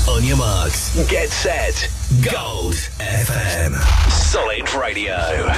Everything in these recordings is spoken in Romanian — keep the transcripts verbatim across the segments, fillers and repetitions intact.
On your marks, get set, Gold F M. Solid Radio.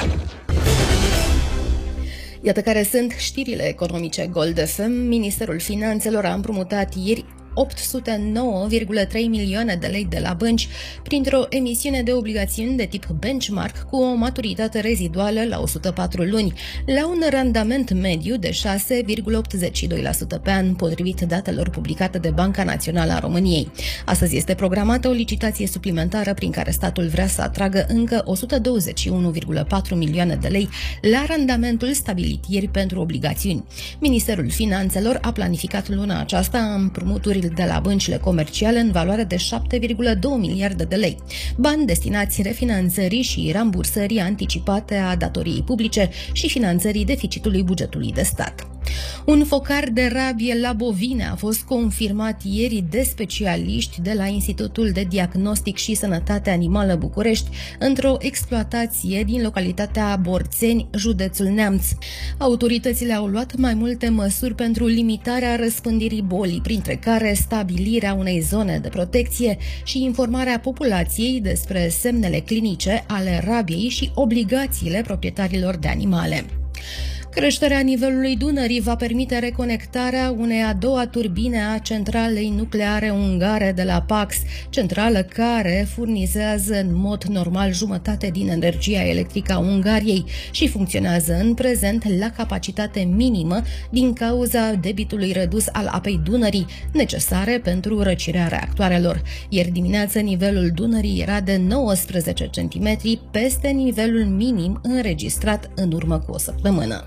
Iată care sunt știrile economice Gold F M. Ministerul Finanțelor a împrumutat ieri opt sute nouă virgulă trei milioane de lei de la bănci printr-o emisiune de obligațiuni de tip benchmark cu o maturitate reziduală la o sută patru luni, la un randament mediu de șase virgulă optzeci și doi la sută pe an, potrivit datelor publicate de Banca Națională a României. Astăzi este programată o licitație suplimentară prin care statul vrea să atragă încă o sută douăzeci și unu virgulă patru milioane de lei la randamentul stabilit ieri pentru obligațiuni. Ministerul Finanțelor a planificat luna aceasta împrumuturi de la băncile comerciale în valoare de șapte virgulă doi miliarde de lei, bani destinați refinanțării și rambursării anticipate a datoriei publice și finanțării deficitului bugetului de stat. Un focar de rabie la bovine a fost confirmat ieri de specialiști de la Institutul de Diagnostic și Sănătate Animală București într-o exploatație din localitatea Borțeni, județul Neamț. Autoritățile au luat mai multe măsuri pentru limitarea răspândirii bolii, printre care stabilirea unei zone de protecție și informarea populației despre semnele clinice ale rabiei și obligațiile proprietarilor de animale. Creșterea nivelului Dunării va permite reconectarea unei a doua turbine a centralei nucleare ungare de la Pax, centrală care furnizează în mod normal jumătate din energia electrică a Ungariei și funcționează în prezent la capacitate minimă din cauza debitului redus al apei Dunării, necesare pentru răcirea reactoarelor. Ieri dimineață nivelul Dunării era de nouăsprezece centimetri, peste nivelul minim înregistrat în urmă cu o săptămână.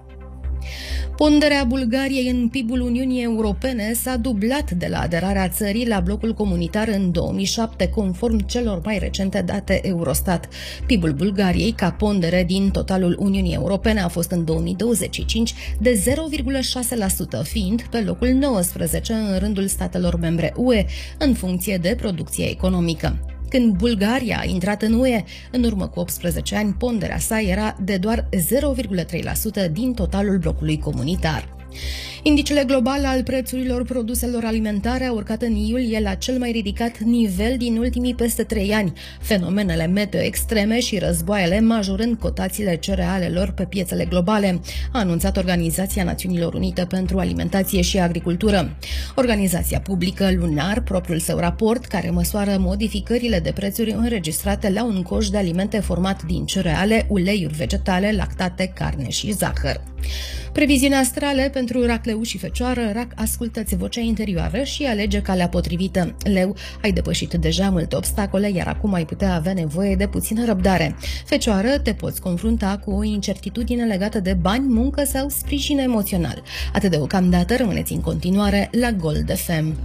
Ponderea Bulgariei în P I B-ul Uniunii Europene s-a dublat de la aderarea țării la blocul comunitar în două mii șapte, conform celor mai recente date Eurostat. P I B-ul Bulgariei, ca pondere din totalul Uniunii Europene, a fost în două mii douăzeci și cinci de zero virgulă șase la sută, fiind pe locul nouăsprezece în rândul statelor membre U E, în funcție de producție economică. Când Bulgaria a intrat în U E, în urmă cu optsprezece ani, ponderea sa era de doar zero virgulă trei la sută din totalul blocului comunitar. Indicele global al prețurilor produselor alimentare a urcat în iulie la cel mai ridicat nivel din ultimii peste trei ani, fenomenele meteo extreme și războaiele majorând cotațiile cerealelor pe piețele globale, a anunțat Organizația Națiunilor Unite pentru Alimentație și Agricultură. Organizația publică lunar propriul său raport care măsoară modificările de prețuri înregistrate la un coș de alimente format din cereale, uleiuri vegetale, lactate, carne și zahăr. Previziuni astrale pentru rac, leu și fecioară. Rac, ascultă-ți vocea interioară și alege calea potrivită. Leu, ai depășit deja multe obstacole, iar acum ai putea avea nevoie de puțină răbdare. Fecioară, te poți confrunta cu o incertitudine legată de bani, muncă sau sprijin emoțional. Atât deocamdată, rămâneți în continuare la Gold F M.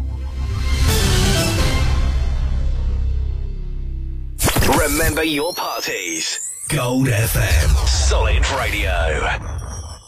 Remember your parties. Gold F M. Solid Radio.